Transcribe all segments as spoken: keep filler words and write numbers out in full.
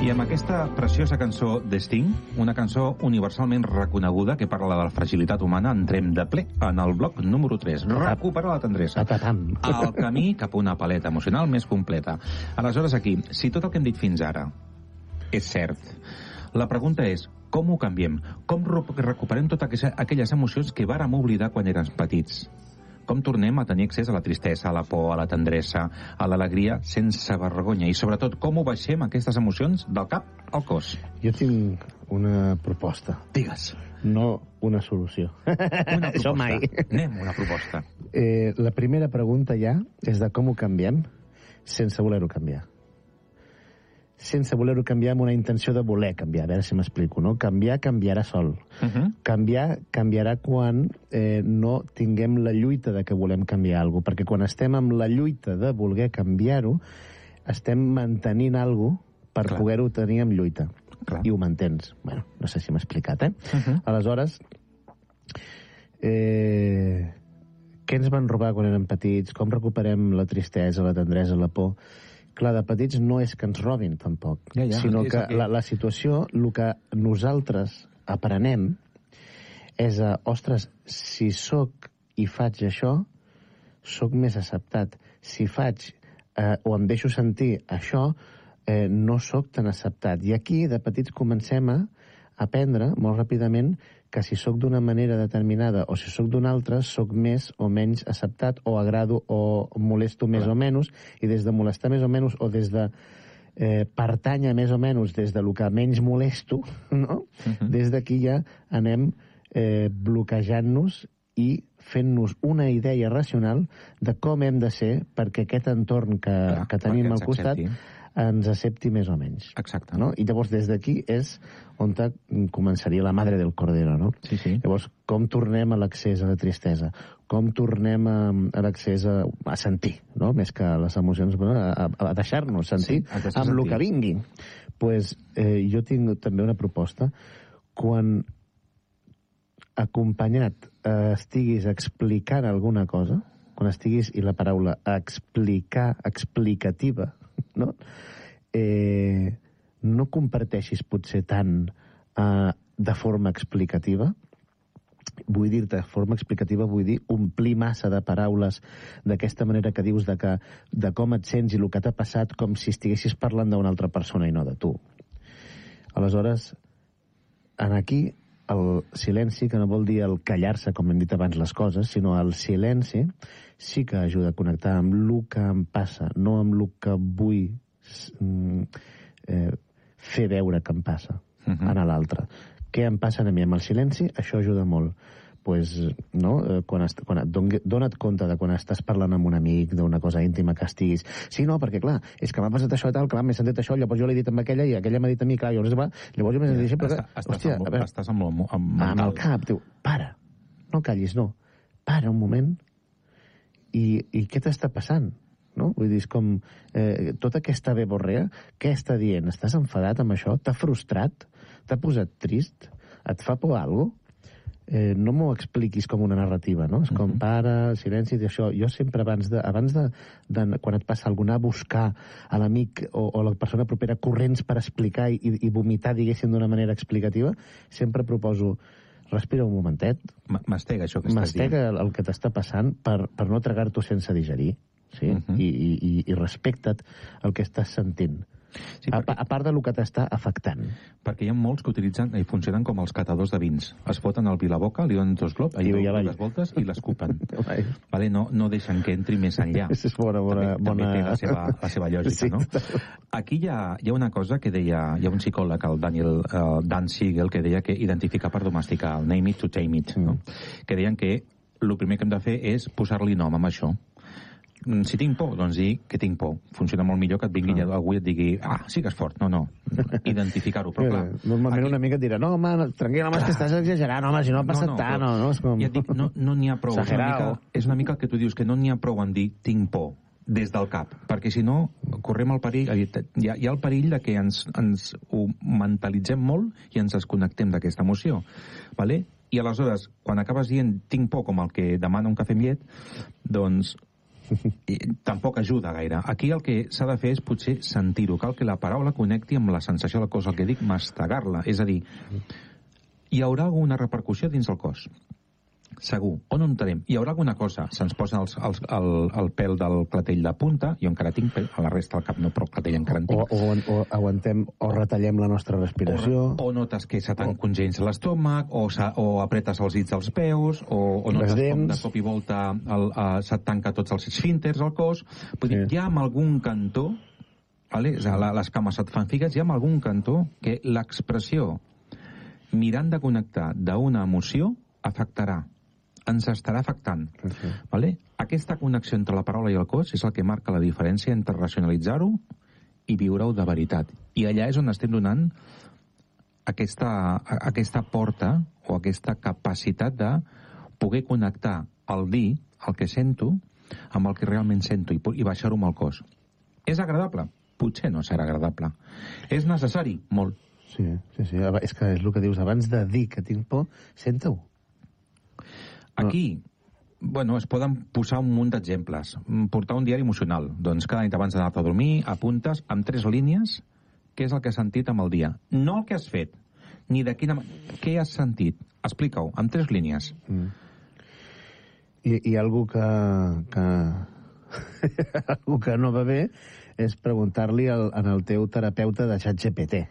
I amb aquesta preciosa cançó de Sting, una cançó universalment reconeguda que parla de la fragilitat humana, entrem de ple en el bloc número tres. Recuperar la tendresa. El camí cap a una paleta emocional més completa. Aleshores, aquí, si tot el que hem dit fins ara és cert, la pregunta és, com ho canviem? Com recuperem totes aquelles emocions que vàrem oblidar quan érem petits? Com tornem a tenir accés a la tristesa, a la por, a la tendresa, a l'alegria, sense vergonya? I, sobretot, com ho baixem, aquestes emocions, del cap al cos? Jo tinc una proposta. Digues. No una solució. Una proposta. Això mai. Anem, una proposta. Eh, la primera pregunta ja és de com ho canviem sense voler-ho canviar. Sense voler-ho canviar amb una intenció de voler canviar. A veure si m'explico, no? Canviar, canviarà sol. Uh -huh. Canviar, canviarà quan eh, no tinguem la lluita de que volem canviar alguna cosa. Perquè quan estem amb la lluita de voler canviar-ho, estem mantenint alguna cosa per Clar. Poder-ho tenir amb lluita. Clar. I ho mantens. Bueno, no sé si m'he explicat, eh? Uh -huh. Aleshores, eh, què ens van robar quan érem petits? Com recuperem la tristesa, la tendresa, la por? Clar, de petits no és que ens robin, tampoc, ja, ja, sinó que la, la situació, el que nosaltres aprenem és a, ostres, si sóc i faig això, sóc més acceptat. Si faig eh, o em deixo sentir això, eh, no sóc tan acceptat. I aquí, de petits, comencem a aprendre molt ràpidament que si sóc d'una manera determinada o si sóc d'una altra, sóc més o menys acceptat, o agrado o molesto més Clar. O menys, i des de molestar més o menys, o des de eh, pertànyer més o menys, des de lo que menys molesto, no? Uh-huh. Des d'aquí ja anem eh, bloquejant-nos i fent-nos una idea racional de com hem de ser perquè aquest entorn que, Clar, que tenim al costat accepti. Ens accepti més o menys. Exacte. No? I llavors des d'aquí és on començaria la madre del cordero, no? Sí, sí. Llavors, com tornem a l'accés a la tristesa? Com tornem a, a l'accés a, a sentir, no? Més que les emocions, bueno, a, a deixar-nos sentir sí, amb el que vingui. Pues, eh, jo tinc també una proposta. Quan acompanyat eh, estiguis explicant alguna cosa, quan estiguis, i la paraula explicar, explicativa, no? Eh, no comparteixis potser tant eh, de forma explicativa. Vull dir de forma explicativa, vull dir omplir massa de paraules d'aquesta manera que dius de, que, de com et sents i el que t'ha passat, com si estiguessis parlant d'una altra persona i no de tu. Aleshores, en aquí el silenci, que no vol dir el callar-se, com hem dit abans les coses, sinó el silenci sí que ajuda a connectar amb el que em passa, no amb el que vull eh, fer veure que em passa uh-huh. a l'altre. Què em passa a mi amb el silenci? Això ajuda molt. Pues, no? quan, est, quan et don, dona't compte de quan estàs parlant amb un amic d'una cosa íntima que estiguis. Sí, no, perquè clar, és que m'ha passat això i tal, clar, m'he sentit això, llavors jo l'he dit amb aquella i aquella m'ha dit a mi, clar, llavors, va, llavors jo m'he sentit... Ja, estàs, hòstia, amb, a veure, estàs amb, amb, amb, amb el cap, diu, para, no callis, no, para un moment i, i què t'està passant? No? Vull dir, és com eh, tota aquesta beborrea, què està dient? Estàs enfadat amb això? T'ha frustrat? T'ha posat trist? Et fa por alguna cosa? Eh, no m'ho expliquis com una narrativa, no? És com, para, silenci, d'això. Jo sempre, abans de, abans de, de quan et passa alguna, a buscar a l'amic o, o la persona propera corrents per explicar i, i vomitar, diguéssim, d'una manera explicativa, sempre proposo, respira un momentet. Mastega això que estàs dient. Mastega el que t'està passant per, per no tragar-t'ho sense digerir, sí? Uh-huh. I, i, i respecta't el que estàs sentint. Sí, perquè... a, a part del que t'està afectant. Perquè hi ha molts que utilitzen i funcionen com els catadors de vins. Es foten el vi a la boca, li donen dos globs, allà donen les voltes i l'escupen. Vale, no, no deixen que entri més enllà. És bona, bona, també, bona... també té la seva, la seva lògica, sí, no? Aquí hi ha, hi ha una cosa que deia, hi ha un psicòleg, el Daniel, uh, Dan Siegel, que deia que identificar per domesticar, el name it to tame it, no? Mm. Que deien que el primer que hem de fer és posar-li nom amb això. Si tinc por, doncs dir que tinc por. Funciona molt millor que et vingui ah. algú i et digui ah, sí que és fort. No, no. Identificar-ho, però clar... Normalment aquí... una mica et dirà no, home, tranquil, home, és que estàs exagerant, home, si no ha passat no, no, tant, no, no? És com... Ja et dic, no n'hi no ha prou. És una, mica, és una mica el que tu dius, que no n'hi ha prou en dir tinc por des del cap, perquè si no correm el perill, hi ha, hi ha el perill de que ens, ens ho mentalitzem molt i ens desconnectem d'aquesta emoció, vale? I aleshores, quan acabes dient tinc por com el que demana un cafè amb llet, doncs I tampoc ajuda gaire. Aquí el que s'ha de fer és potser sentir-ho. Cal que la paraula connecti amb la sensació del cos, el que dic, mastegar-la. És a dir, hi haurà alguna repercussió dins del cos. Segur. On ho notarem? Hi haurà alguna cosa. Se'ns posa els, els, el, el pèl del clatell de punta, jo encara tinc pèl, a la resta del cap no, però el clatell encara en tinc. O, o, o aguantem, o retallem la nostra respiració. O, o notes que se t'encongeix l'estómac, o, o apretes els dits dels peus, o, o notes com de cop i volta el, uh, se't tanca tots els esfínters al cos. Vull dir, sí. Hi ha en algun cantó, vale? Les cames se't fan figues, hi ha en algun cantó que l'expressió mirant de connectar d'una emoció afectarà. Ens estarà afectant. Uh-huh. Vale? Aquesta connexió entre la paraula i el cos és el que marca la diferència entre racionalitzar-ho i viure-ho de veritat. I allà és on estem donant aquesta, aquesta porta o aquesta capacitat de poder connectar el dir, el que sento, amb el que realment sento i, i baixar-ho amb el cos. És agradable? Potser no serà agradable. És necessari? Molt. Sí, sí, sí. És que és el que dius, abans de dir que tinc por, senta-ho. Aquí, bueno, es poden posar un munt d'exemples. Portar un diari emocional. Doncs cada nit abans d'anar-te a dormir, apuntes amb tres línies què és el que has sentit amb el dia. No el que has fet, ni de quina... Què has sentit? Explica-ho, amb tres línies. Mm. I, i algú que... que... algú que no va bé és preguntar-li al, en el teu terapeuta de ChatGPT.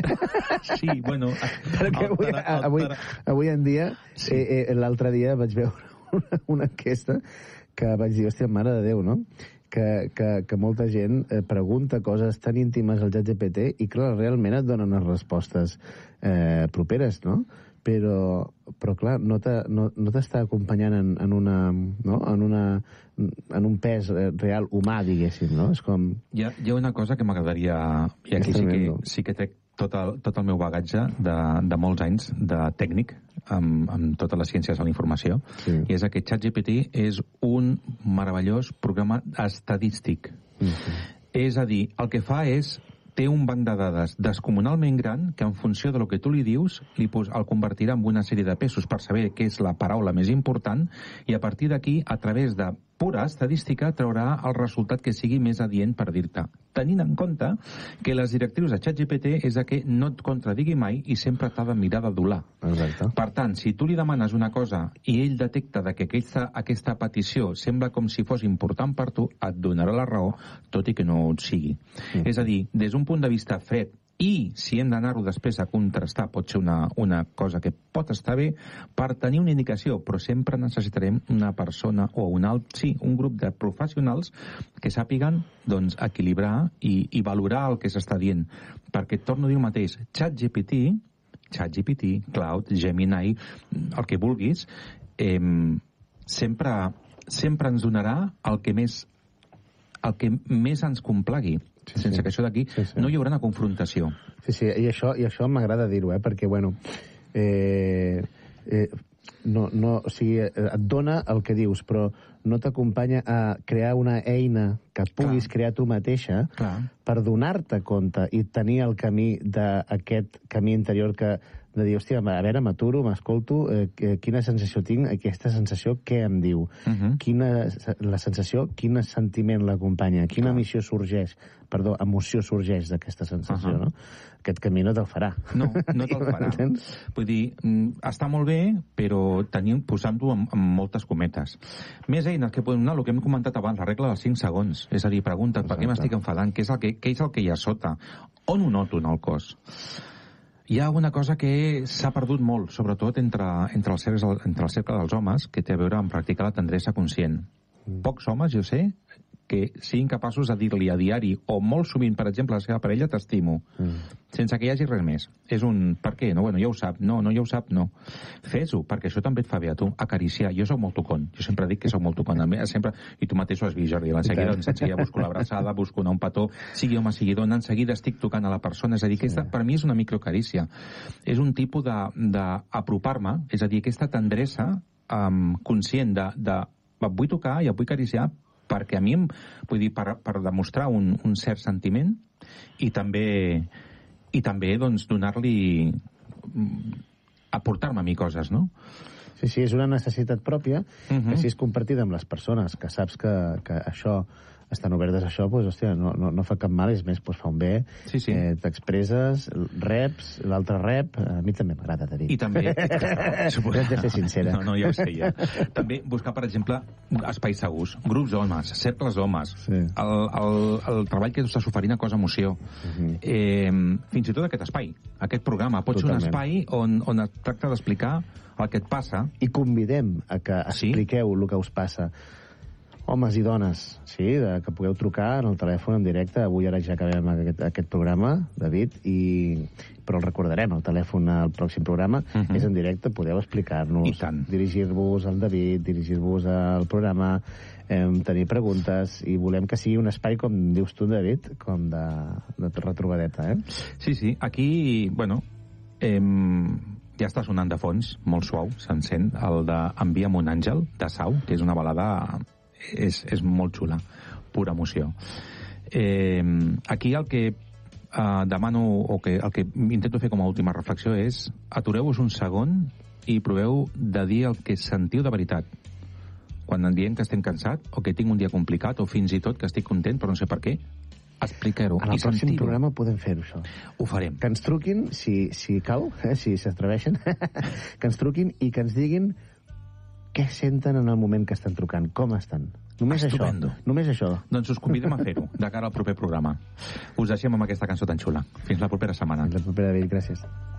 Sí, bueno... Perquè avui, el, el, avui, avui en dia, sí. eh, eh, l'altre dia vaig veure una, una enquesta que vaig dir, hòstia, mare de Déu, no? Que, que, que molta gent eh, pregunta coses tan íntimes al ChatGPT i, clar, realment et donen unes respostes eh, properes, no? Però, però clar, no t'està no, no acompanyant en, en, una, no? en, una, en un pes real humà, diguéssim, no? És com... Hi ha, hi ha una cosa que m'agradaria... I aquí sí que, sí que trec tot el, tot el meu bagatge de, de molts anys de tècnic amb, amb totes les ciències de la informació, sí. I és que ChatGPT és un meravellós programa estadístic. Uh-huh. És a dir, el que fa és té un banc de dades descomunalment gran que en funció de lo que tu li dius li pos, el convertirà en una sèrie de pesos per saber què és la paraula més important i a partir d'aquí, a través de pura estadística, traurà el resultat que sigui més adient per dir-te. Tenint en compte que les directrius de ChatGPT és que no et contradigui mai i sempre t'ha de mirar d'adular. Exacte. Per tant, si tu li demanes una cosa i ell detecta de que aquesta, aquesta petició sembla com si fos important per tu, et donarà la raó, tot i que no ho sigui. Mm. És a dir, des d'un punt de vista fred, i si hem d'anar-ho després a contrastar pot ser una, una cosa que pot estar bé per tenir una indicació, però sempre necessitarem una persona o un alt, sí, un grup de professionals que sàpiguen doncs, equilibrar i, i valorar el que s'està dient, perquè torno a dir el mateix, ChatGPT ChatGPT, Cloud, Gemini, el que vulguis, eh, sempre, sempre ens donarà el que més el que més ens complagui. Sí, sense sí. que això d'aquí sí, sí. no hi haurà una confrontació. Sí, sí, i això, i això m'agrada dir-ho, eh? Perquè, bueno, eh, eh, no, no, o sigui, et dona el que dius, però no t'acompanya a crear una eina que puguis Clar. crear tu mateixa Clar. per donar-te compte i tenir el camí d'aquest camí interior que de dir, hòstia, a veure, m'aturo, m'escolto, eh, quina sensació tinc, aquesta sensació, què em diu? Uh-huh. Quina, la sensació, quin sentiment l'acompanya? Quina uh-huh. missió sorgeix, perdó, emoció sorgeix d'aquesta sensació, uh-huh. no? Aquest camí no te'l farà. No, no te'l farà. Vull dir, està molt bé, però tenim, posant-ho amb, amb moltes cometes. Més eines que podem donar, el que hem comentat abans, la regla dels cinc segons. És a dir, pregunta't, per què m'estic enfadant? Què és el que, què és el que hi ha sota? On ho noto en el cos? Hi ha una cosa que s'ha perdut molt, sobretot entre, entre, el cercle, entre el cercle dels homes, que té a veure amb practicar la tendresa conscient. Mm. Pocs homes, jo sé, que siguin capaços de dir-li a diari, o molt sovint, per exemple, a la seva parella, t'estimo, mm. sense que hi hagi res més. És un, per què? No, bueno, ja ho sap. No, no, ja ho sap, no. Fes-ho, perquè això també et fa bé a tu. Acariciar. Jo soc molt tocon. Jo sempre dic que soc molt tocon. Sempre, i tu mateix ho has vist, Jordi. Enseguida, enseguida busco l'abraçada, busco anar un petó, sigui home, sigui dona, enseguida estic tocant a la persona. És a dir, que aquesta, per mi és una microcarícia. És un tipus d'apropar-me, és a dir, aquesta tendresa um, conscient de, de et vull tocar i et vull acariciar perquè a mi, vull dir, per, per demostrar un, un cert sentiment i també, i també doncs, donar-li, aportar-me a mi coses, no? Sí, Sí, sí, és una necessitat pròpia, uh -huh. que si és compartida amb les persones, que saps que, que això estan obertes a això, doncs, hòstia, no, no, no fa cap mal, és més, doncs fa un bé, sí, sí. eh, t'expresses, reps, l'altre rep, a mi també m'agrada, t'ha dit. I també... Has de ser sincera. No, no, ja ho sé, ja. També buscar, per exemple, espais segurs, grups d'homes, cercles d'homes, sí. el, el, el treball que estàs oferint a Cos Emoció, uh -huh. eh, fins i tot aquest espai, aquest programa, pot Totalment. ser un espai on, on es tracta d'explicar el que et passa. I convidem a que expliqueu sí? el que us passa. Homes i dones, sí, de, que pugueu trucar en el telèfon en directe. Avui ara ja acabem aquest, aquest programa, David, i, però el recordarem, el telèfon al pròxim programa. Uh -huh. És en directe, podeu explicar-nos, dirigir-vos al David, dirigir-vos al programa, eh, tenir preguntes, i volem que sigui un espai, com dius tu, David, com de, de retrobadeta, eh? Sí, sí, aquí, bueno, eh, ja està sonant de fons, molt suau, s'encén, el de Envia'm un àngel, de Sau, que és una balada... És, és molt xula, pura emoció. Eh, aquí el que eh, demano, o que el que intento fer com a última reflexió és atureu-vos un segon i proveu de dir el que sentiu de veritat. Quan em diem que estem cansat, o que tinc un dia complicat, o fins i tot que estic content, però no sé per què, expliqueu-ho. En el pròxim programa podem fer-ho, això. Ho farem. Que ens truquin, si, si cal, eh, si s'atreveixen, que ens truquin i que ens diguin què senten en el moment que estan trucant, com estan. Només Estupendo. això. Només això. Doncs us convidem a fer-ho, de cara al proper programa. Us deixem amb aquesta cançó tan xula. Fins la propera setmana. Fins la propera, David. Gràcies.